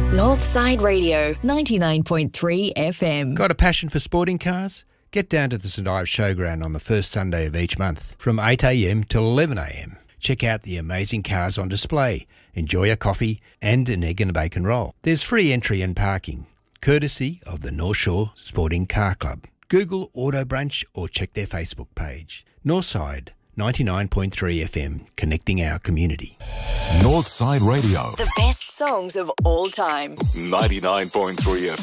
Northside Radio, 99.3 FM. Got a passion for sporting cars? Get down to the St Ives Showground on the first Sunday of each month from 8am till 11am. Check out the amazing cars on display, enjoy a coffee and an egg and a bacon roll. There's free entry and parking, courtesy of the North Shore Sporting Car Club. Google Auto Brunch or check their Facebook page. Northside 99.3 FM, connecting our community. Northside Radio. The best songs of all time. 99.3 FM.